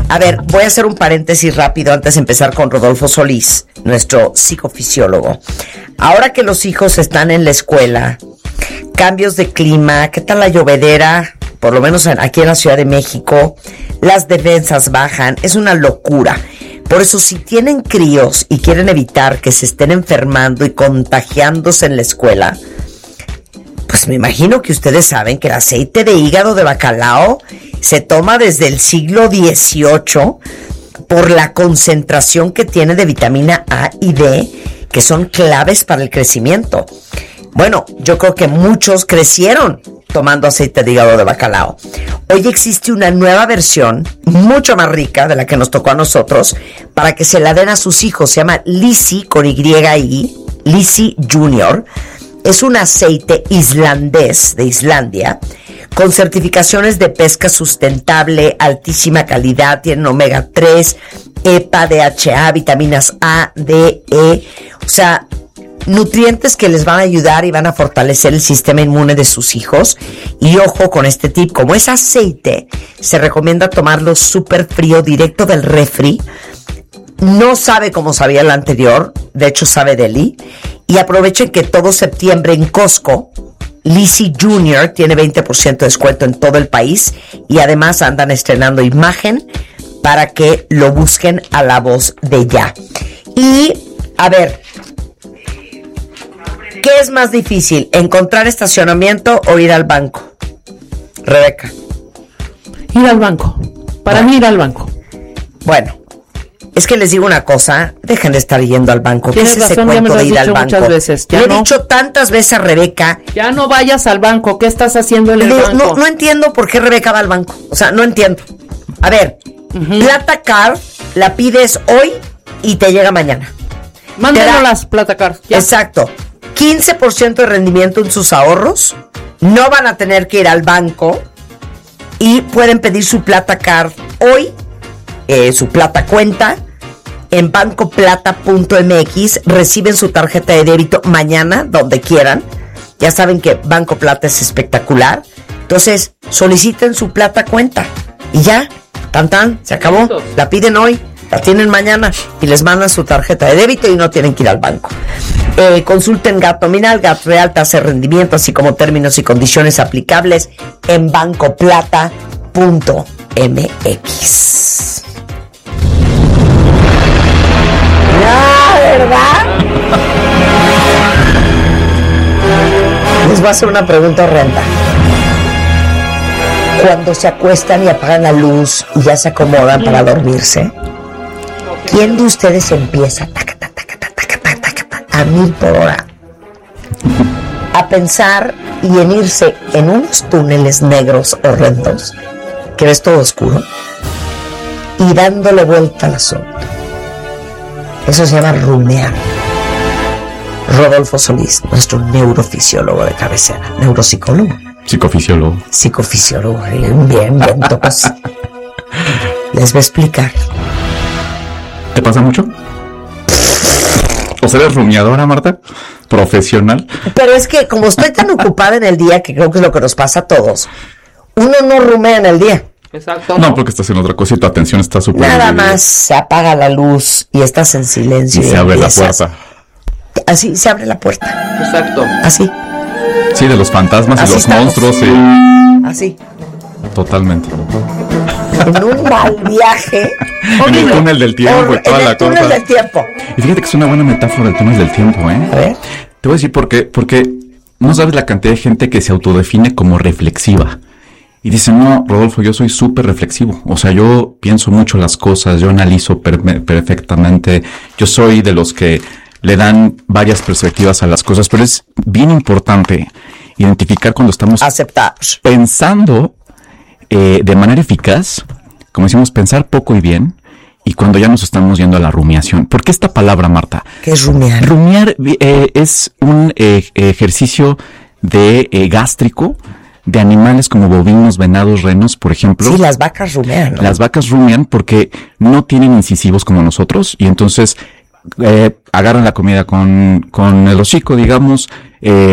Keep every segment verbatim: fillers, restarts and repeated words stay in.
A ver, voy a hacer un paréntesis rápido antes de empezar con Rodolfo Solís, nuestro psicofisiólogo. Ahora que los hijos están en la escuela, cambios de clima, ¿qué tal la llovedera? Por lo menos aquí en la Ciudad de México, las defensas bajan, es una locura. Por eso, si tienen críos y quieren evitar que se estén enfermando y contagiándose en la escuela, pues me imagino que ustedes saben que el aceite de hígado de bacalao se toma desde el siglo dieciocho por la concentración que tiene de vitamina A y D, que son claves para el crecimiento. Bueno, yo creo que muchos crecieron tomando aceite de hígado de bacalao. Hoy existe una nueva versión, mucho más rica de la que nos tocó a nosotros, para que se la den a sus hijos. Se llama Lisi, con Y I, Lisi Junior. Es un aceite islandés, de Islandia, con certificaciones de pesca sustentable, altísima calidad, tienen omega tres, E P A, D H A, vitaminas A, D, E, o sea, nutrientes que les van a ayudar y van a fortalecer el sistema inmune de sus hijos. Y ojo con este tip, como es aceite, se recomienda tomarlo súper frío, directo del refri. No sabe cómo sabía el anterior, de hecho sabe deli. Y aprovechen que todo septiembre en Costco, Lisi Junior tiene veinte por ciento de descuento en todo el país, y además andan estrenando imagen para que lo busquen a la voz de ya. Y, a ver, ¿qué es más difícil, encontrar estacionamiento o ir al banco? Rebeca. Ir al banco. Para bueno. mí ir al banco. Bueno. Es que les digo una cosa, dejen de estar yendo al banco. ¿Qué es ese razón, cuento de ir al banco? Muchas veces. Le no. he dicho tantas veces a Rebeca. Ya no vayas al banco, ¿qué estás haciendo en el le, banco? No, no entiendo por qué Rebeca va al banco. O sea, no entiendo. A ver, uh-huh. Plata Card la pides hoy y te llega mañana. Mándanos las Plata Card. Ya. Exacto. quince por ciento de rendimiento en sus ahorros. No van a tener que ir al banco y pueden pedir su Plata Card hoy. Eh, su plata cuenta en banco plata punto m x, reciben su tarjeta de débito mañana, donde quieran. Ya saben que Banco Plata es espectacular. Entonces, soliciten su plata cuenta y ya, tan tan, se acabó. La piden hoy, la tienen mañana y les mandan su tarjeta de débito y no tienen que ir al banco. Eh, consulten Gato Nominal, Gato Real, tasa de rendimiento, así como términos y condiciones aplicables en banco plata punto m x. No, ¿verdad? Les voy a hacer una pregunta horrenda. Cuando se acuestan y apagan la luz y ya se acomodan para dormirse, ¿quién de ustedes empieza taca, taca, taca, taca, taca, taca, taca, a mil por hora a pensar y en irse en unos túneles negros horrendos que ves todo oscuro y dándole vuelta al asunto? Eso se llama rumear. Rodolfo Solís, nuestro neurofisiólogo de cabecera, neuropsicólogo. Psicofisiólogo. Psicofisiólogo, bien, bien, bien, todos. Les voy a explicar. ¿Te pasa mucho? ¿O sea, eres rumiadora, Marta? ¿Profesional? Pero es que como estoy tan ocupada en el día, que creo que es lo que nos pasa a todos, uno no rumea en el día. Exacto. No, porque estás en otra cosa y tu atención está súper... Nada más se apaga la luz y estás en silencio. Y, y se abre empiezas. la puerta. Así, se abre la puerta. Exacto. Así. Sí, de los fantasmas Así y los estamos. monstruos. Y... Así. Totalmente. En un mal viaje. En el túnel del tiempo y toda en la el túnel cosa. del tiempo. Y fíjate que es una buena metáfora del túnel del tiempo, ¿eh? A ver. Te voy a decir por qué. Porque no sabes la cantidad de gente que se autodefine como reflexiva. Y dice, no, Rodolfo, yo soy súper reflexivo. O sea, yo pienso mucho las cosas, yo analizo per- perfectamente. Yo soy de los que le dan varias perspectivas a las cosas. Pero es bien importante identificar cuando estamos aceptar pensando eh, de manera eficaz, como decimos, pensar poco y bien, y cuando ya nos estamos yendo a la rumiación. ¿Por qué esta palabra, Marta? ¿Qué es rumiar? Rumiar eh, es un eh, ejercicio de eh, gástrico de animales como bovinos, venados, renos, por ejemplo. Sí, las vacas rumian, ¿no? Las vacas rumian porque no tienen incisivos como nosotros, y entonces eh, agarran la comida con, con el hocico, digamos, eh,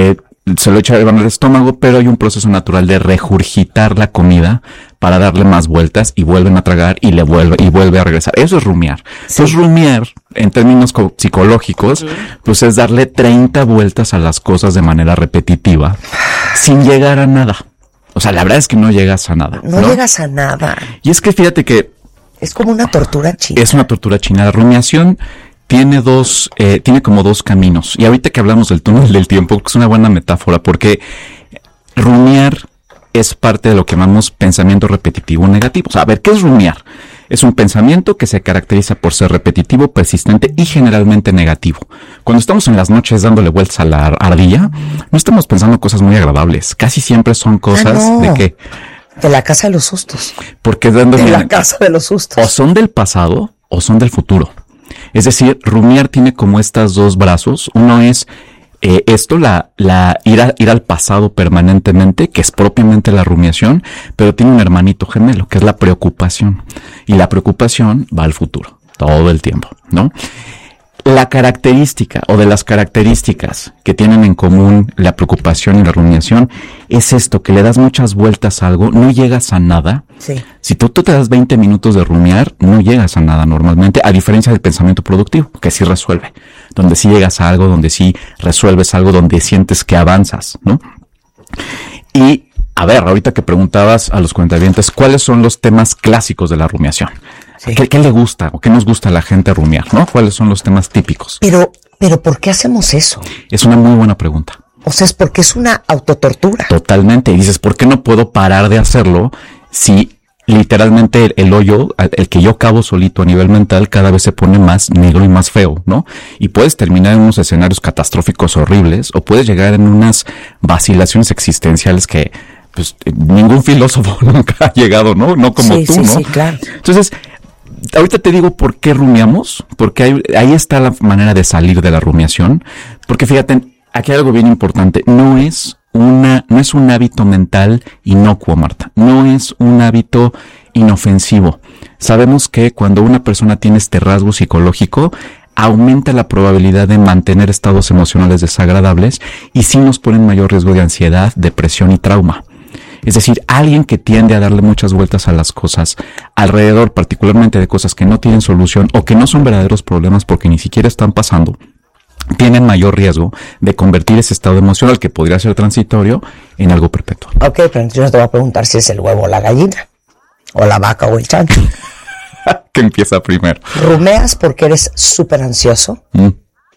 se lo echa al estómago, pero hay un proceso natural de regurgitar la comida para darle más vueltas y vuelven a tragar y le vuelve y vuelve a regresar. Eso es rumiar. Sí. Entonces rumiar, en términos psicológicos, uh-huh. pues es darle treinta vueltas a las cosas de manera repetitiva sin llegar a nada. O sea, la verdad es que no llegas a nada. No, no llegas a nada. Y es que fíjate que es como una tortura china. Es una tortura china. La rumiación tiene dos, eh, tiene como dos caminos. Y ahorita que hablamos del túnel del tiempo, es una buena metáfora, porque rumiar es parte de lo que llamamos pensamiento repetitivo negativo. O sea, a ver, ¿qué es rumiar? Es un pensamiento que se caracteriza por ser repetitivo, persistente y generalmente negativo. Cuando estamos en las noches dándole vueltas a la ardilla, no estamos pensando cosas muy agradables. Casi siempre son cosas ah, no. de que... De la casa de los sustos. Porque dándole... De la casa de los sustos. O son del pasado o son del futuro. Es decir, rumiar tiene como estas dos brazos. Uno es eh, esto, la, la ir, a, ir al pasado permanentemente, que es propiamente la rumiación, pero tiene un hermanito gemelo, que es la preocupación. Y la preocupación va al futuro, todo el tiempo, ¿no? La característica o de las características que tienen en común la preocupación y la rumiación es esto, que le das muchas vueltas a algo, no llegas a nada. Sí. Si tú, tú te das veinte minutos de rumiar, no llegas a nada normalmente, a diferencia del pensamiento productivo, que sí resuelve, donde sí llegas a algo, donde sí resuelves algo, donde sientes que avanzas, ¿no? Y, a ver, ahorita que preguntabas a los cuentavientes, ¿cuáles son los temas clásicos de la rumiación? Sí. ¿Qué, ¿Qué le gusta o qué nos gusta a la gente rumiar, no? ¿Cuáles son los temas típicos? Pero, pero ¿por qué hacemos eso? Es una muy buena pregunta. O sea, es porque es una autotortura. Totalmente. Y dices, ¿por qué no puedo parar de hacerlo si literalmente el, el hoyo, el que yo cavo solito a nivel mental, cada vez se pone más negro y más feo, ¿no? Y puedes terminar en unos escenarios catastróficos horribles o puedes llegar en unas vacilaciones existenciales que pues ningún filósofo nunca ha llegado, ¿no? No como sí, tú, sí, ¿no? Sí, claro. Entonces, ahorita te digo por qué rumiamos, porque hay, ahí está la manera de salir de la rumiación, porque fíjate, aquí hay algo bien importante, no es una, no es un hábito mental inocuo, Marta, no es un hábito inofensivo. Sabemos que cuando una persona tiene este rasgo psicológico, aumenta la probabilidad de mantener estados emocionales desagradables y sí nos pone en mayor riesgo de ansiedad, depresión y trauma. Es decir, alguien que tiende a darle muchas vueltas a las cosas alrededor, particularmente de cosas que no tienen solución o que no son verdaderos problemas porque ni siquiera están pasando, tienen mayor riesgo de convertir ese estado emocional que podría ser transitorio en algo perpetuo. Ok, pero entonces yo te voy a preguntar si es el huevo o la gallina, o la vaca o el chancho. ¿Qué empieza primero? ¿Rumeas porque eres súper ansioso? Mm.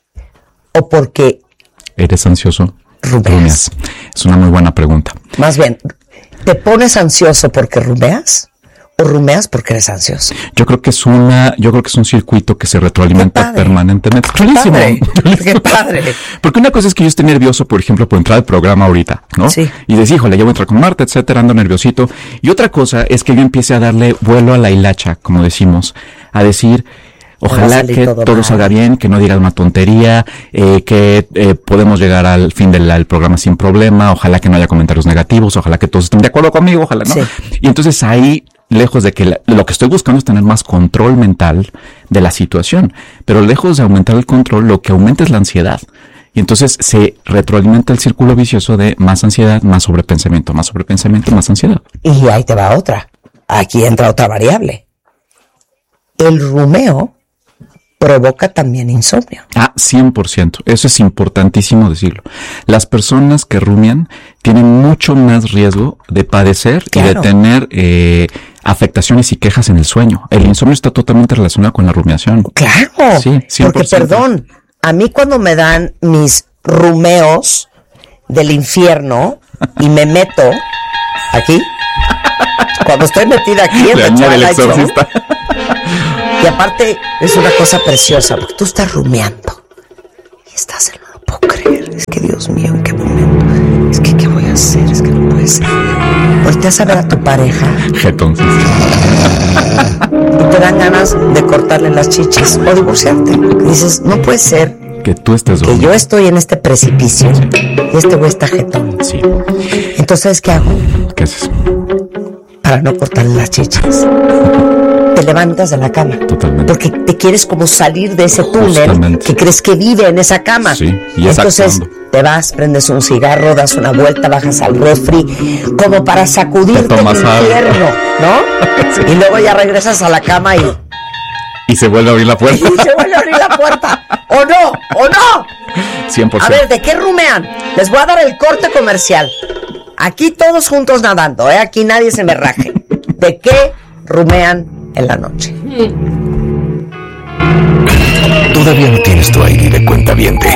¿O porque eres ansioso? Rumeas. rumeas. Es una muy buena pregunta. Más bien, ¿te pones ansioso porque rumeas? ¿O rumeas porque eres ansioso? Yo creo que es una, yo creo que es un circuito que se retroalimenta permanentemente. ¡Qué padre! ¡Qué padre! Porque una cosa es que yo esté nervioso, por ejemplo, por entrar al programa ahorita, ¿no? Sí. Y decir, híjole, ya voy a entrar con Marta, etcétera, ando nerviosito. Y otra cosa es que yo empiece a darle vuelo a la hilacha, como decimos, a decir, ojalá que todo, todo salga bien, que no digas una tontería, eh, que eh, podemos llegar al fin del al programa sin problema, ojalá que no haya comentarios negativos, ojalá que todos estén de acuerdo conmigo, ojalá, ¿no? Sí. Y entonces ahí, lejos de que la, lo que estoy buscando es tener más control mental de la situación, pero lejos de aumentar el control, lo que aumenta es la ansiedad. Y entonces se retroalimenta el círculo vicioso de más ansiedad, más sobrepensamiento, más sobrepensamiento, más ansiedad. Y ahí te va otra. Aquí entra otra variable. El rumeo provoca también insomnio. Ah, cien por ciento. Eso es importantísimo decirlo. Las personas que rumian tienen mucho más riesgo de padecer claro. y de tener eh, afectaciones y quejas en el sueño. El insomnio está totalmente relacionado con la rumiación. Claro. Sí, cien por ciento. Porque, perdón, a mí cuando me dan mis rumeos del infierno y me meto aquí, cuando estoy metida aquí en Le añade el exorcista. Y aparte es una cosa preciosa porque tú estás rumiando y estás en no lo puedo creer, es que Dios mío, ¿en qué momento? Es que ¿qué voy a hacer? Es que no puede ser. Volteas a ver a tu pareja entonces y te dan ganas de cortarle las chichis o divorciarte. Dices, no puede ser que tú estés que yo estoy en este precipicio y este güey está jetón. Sí. Entonces, ¿qué hago? ¿Qué haces? Para no cortarle las chichis te levantas de la cama. Totalmente. Porque te quieres como salir de ese túnel Justamente. que crees que vive en esa cama. Sí, y es entonces actuando. te vas, prendes un cigarro, das una vuelta, bajas al refri, como para sacudirte Te el tomas algo. infierno, ¿no? Sí. Y luego ya regresas a la cama y, Y se vuelve a abrir la y puerta. se vuelve a abrir la puerta. ¡O no! ¡O no! cien por A ciento. ver, ¿de qué rumean? Les voy a dar el corte comercial. Aquí todos juntos nadando, ¿eh? Aquí nadie se me raje. ¿De qué rumean en la noche? Todavía no tienes tu I D de cuentaviente.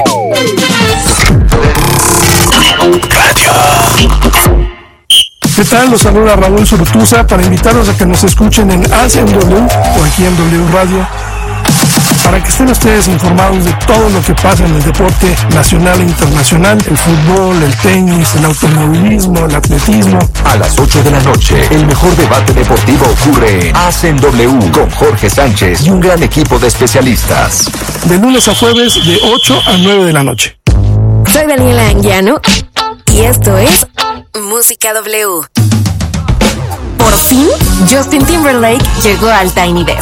¿Qué tal? Los saluda Raúl Zurutuza para invitarlos a que nos escuchen en A C M W o aquí en W Radio, para que estén ustedes informados de todo lo que pasa en el deporte nacional e internacional, el fútbol, el tenis, el automovilismo, el atletismo. A las ocho de la noche, el mejor debate deportivo ocurre en A C M W con Jorge Sánchez y un gran equipo de especialistas. De lunes a jueves de ocho a nueve de la noche. Soy Daniela Anguiano y esto es Música W. Por fin, Justin Timberlake llegó al Tiny Desk.